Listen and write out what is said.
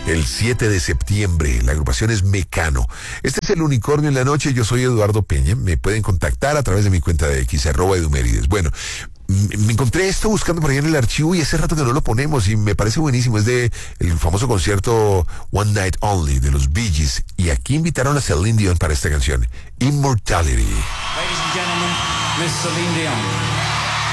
el 7 de septiembre. La agrupación es Mecano. Este es El Unicornio en la Noche. Yo soy Eduardo Peña. Me pueden contactar a través de mi cuenta de X, @Edumérides. Bueno, me encontré esto buscando por ahí en el archivo y hace rato que no lo ponemos y me parece buenísimo. Es de el famoso concierto One Night Only de los Bee Gees. Y aquí invitaron a Celine Dion para esta canción, Immortality. Ladies and gentlemen, Miss Celine Dion.